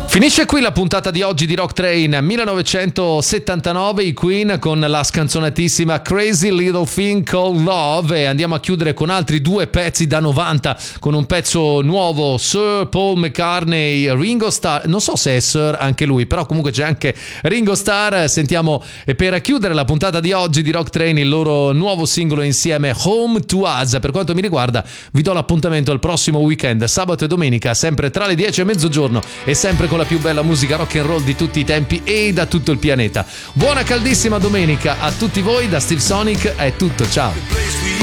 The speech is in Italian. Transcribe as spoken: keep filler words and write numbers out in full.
Finisce qui la puntata di oggi di Rock Train. millenovecentosettantanove i Queen con la scanzonatissima Crazy Little Thing Called Love, e andiamo a chiudere con altri due pezzi da novanta con un pezzo nuovo, Sir Paul McCartney, Ringo Starr. Non so se è Sir anche lui, però comunque c'è anche Ringo Starr. Sentiamo, e per chiudere la puntata di oggi di Rock Train, il loro nuovo singolo insieme, Home to Us. Per quanto mi riguarda vi do l'appuntamento al prossimo weekend, sabato e domenica, sempre tra le dieci e mezzogiorno, e sempre con la più bella musica rock and roll di tutti i tempi e da tutto il pianeta. Buona caldissima domenica a tutti voi, da Steve Sonic è tutto, ciao.